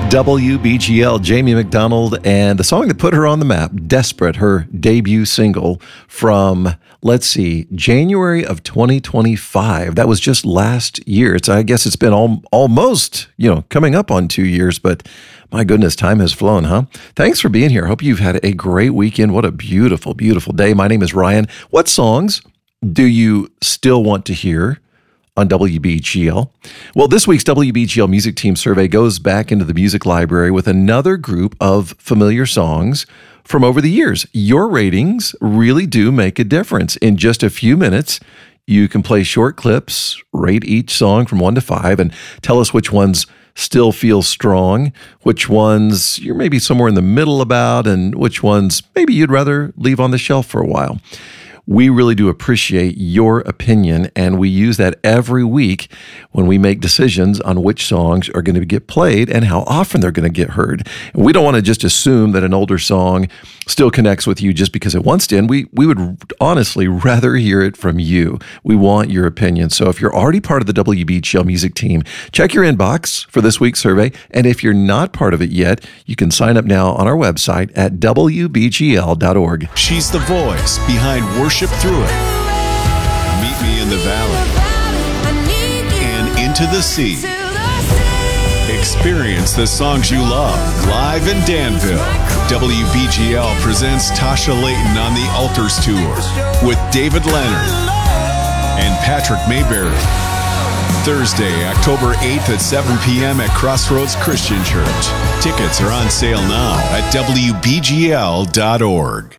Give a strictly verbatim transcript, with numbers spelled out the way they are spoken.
W B G L, Jamie McDonald, and the song that put her on the map, Desperate, her debut single from, let's see, January of twenty twenty-five. That was just last year. It's, I guess it's been al- almost, you know, coming up on two years, but my goodness, time has flown, huh? Thanks for being here. Hope you've had a great weekend. What a beautiful, beautiful day. My name is Ryan. What songs do you still want to hear on W B G L? Well, this week's W B G L Music Team Survey goes back into the music library with another group of familiar songs from over the years. Your ratings really do make a difference. In just a few minutes, you can play short clips, rate each song from one to five, and tell us which ones still feel strong, which ones you're maybe somewhere in the middle about, and which ones maybe you'd rather leave on the shelf for a while. We really do appreciate your opinion, and we use that every week when we make decisions on which songs are going to get played and how often they're going to get heard. And we don't want to just assume that an older song still connects with you just because it once did. We, we would honestly rather hear it from you. We want your opinion. So if you're already part of the W B G L music team, check your inbox for this week's survey. And if you're not part of it yet, you can sign up now on our website at W B G L dot org. She's the voice behind Worship Through It, Meet Me in the Valley, and Into the Sea. Experience the songs you love live in Danville. W B G L presents Tasha Layton on the Altars Tour with David Leonard and Patrick Mayberry. Thursday, October eighth at seven p.m. at Crossroads Christian Church. Tickets are on sale now at W B G L dot org.